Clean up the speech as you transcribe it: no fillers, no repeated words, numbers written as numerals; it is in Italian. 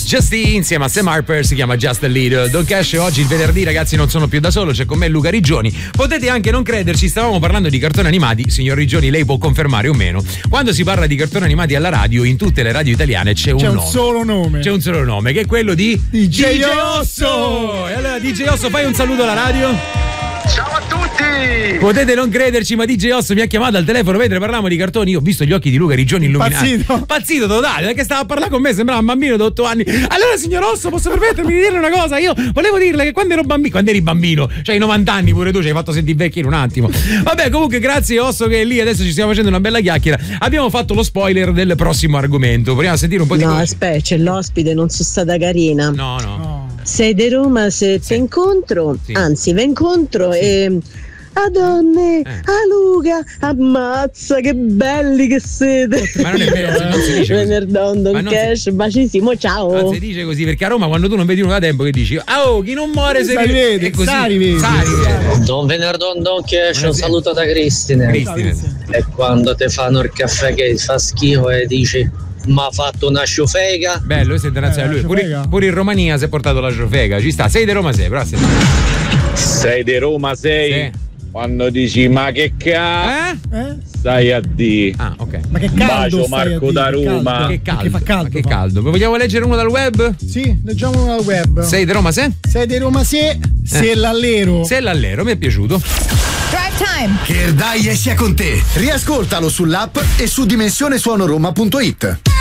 Justin insieme a Sam Harper, si chiama Just a Little. Don Cash, oggi il venerdì, ragazzi, non sono più da solo, c'è con me Luca Rigioni. Potete anche non crederci, stavamo parlando di cartoni animati, signor Rigioni, lei può confermare o meno. Quando si parla di cartoni animati alla radio, in tutte le radio italiane c'è un nome. Solo nome. C'è un solo nome, che è quello di DJ Osso. E allora DJ Osso, fai un saluto alla radio. Ciao a tutti! Potete non crederci, ma DJ Osso mi ha chiamato al telefono mentre parlavamo di cartoni. Io ho visto gli occhi di Luca Rigioni illuminati. Pazzito totale, perché stava a parlare con me, sembrava un bambino di 8 anni. Allora, signor Osso, posso permettermi di dirle una cosa? Io volevo dirle che quando eri bambino, cioè i 90 anni pure tu ci hai fatto sentire vecchi in un attimo. Vabbè, comunque grazie Osso che è lì, adesso ci stiamo facendo una bella chiacchiera. Abbiamo fatto lo spoiler del prossimo argomento. Proviamo a sentire un po' di cose. No, aspetta, c'è l'ospite, non sono stata carina. No. Sei di Roma, se ti incontro, anzi, vi incontro e... A donne, a Luca, ammazza che belli che siete. Ma non è vero, non si dice Venerdon, Don Cash, bacissimo, ciao. Non si dice così, perché a Roma quando tu non vedi uno da tempo che dici oh, chi non muore se rivede, è così. Rivede. Don Venerdon, Don Cash, un saluto da Cristine. E quando te fanno il caffè che fa schifo e dici ma ha fatto una ciofega. Bello, questo è internazionale. Pure in Romania si è portato la ciofega. Ci sta, sei di Roma 6, però sei di Roma 6? Sì. Quando dici ma che stai a di. Ah, ok. Ma che caldo. Bacio Marco da Roma. Che caldo. Che fa caldo. Che caldo. Vogliamo leggere uno dal web? Sì, leggiamo uno dal web. Sei di Roma 6? Sei di Roma 6? Se l'allero. Se l'allero, mi è piaciuto. Drive Time. Che dai sia con te. Riascoltalo sull'app e su dimensionesuonoroma.it.